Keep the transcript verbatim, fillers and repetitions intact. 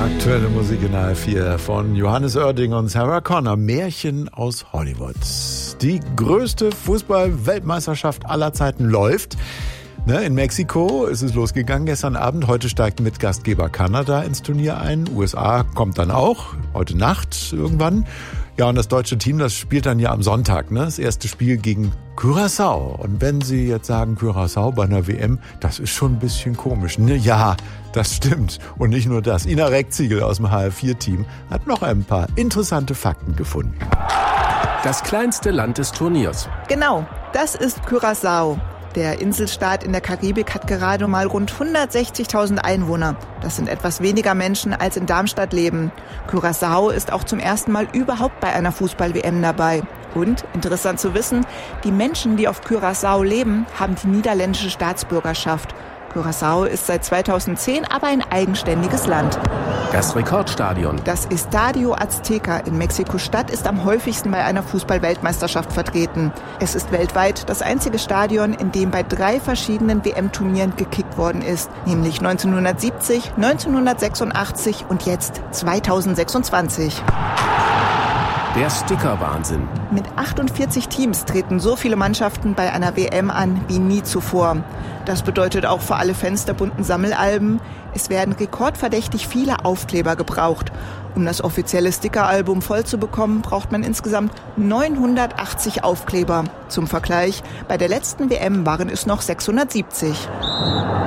Aktuelle Musik in H vier von Johannes Oerding und Sarah Connor. Märchen aus Hollywood. Die größte Fußball-Weltmeisterschaft aller Zeiten läuft. Ne, in Mexiko ist es losgegangen gestern Abend. Heute steigt mit Gastgeber Kanada ins Turnier ein. U S A kommt dann auch. Heute Nacht irgendwann. Ja, und das deutsche Team, das spielt dann ja am Sonntag, ne? Das erste Spiel gegen Curaçao. Und wenn Sie jetzt sagen Curaçao bei einer W M, das ist schon ein bisschen komisch. Ne? Ja, das stimmt. Und nicht nur das. Ina Reckziegel aus dem H vier Team hat noch ein paar interessante Fakten gefunden. Das kleinste Land des Turniers. Genau, das ist Curaçao. Der Inselstaat in der Karibik hat gerade mal rund hundertsechzigtausend Einwohner. Das sind etwas weniger Menschen, als in Darmstadt leben. Curaçao ist auch zum ersten Mal überhaupt bei einer Fußball-W M dabei. Und, interessant zu wissen, die Menschen, die auf Curaçao leben, haben die niederländische Staatsbürgerschaft. Curaçao ist seit zweitausendzehn aber ein eigenständiges Land. Das Rekordstadion. Das Estadio Azteca in Mexiko-Stadt ist am häufigsten bei einer Fußball-Weltmeisterschaft vertreten. Es ist weltweit das einzige Stadion, in dem bei drei verschiedenen W M-Turnieren gekickt worden ist, nämlich neunzehnhundertsiebzig, neunzehnhundertsechsundachtzig und jetzt zweitausendsechsundzwanzig. Der Sticker-Wahnsinn. Mit achtundvierzig Teams treten so viele Mannschaften bei einer W M an wie nie zuvor. Das bedeutet auch für alle Fans der bunten Sammelalben, es werden rekordverdächtig viele Aufkleber gebraucht. Um das offizielle Stickeralbum voll zu bekommen, braucht man insgesamt neunhundertachtzig Aufkleber. Zum Vergleich, bei der letzten W M waren es noch sechshundertsiebzig.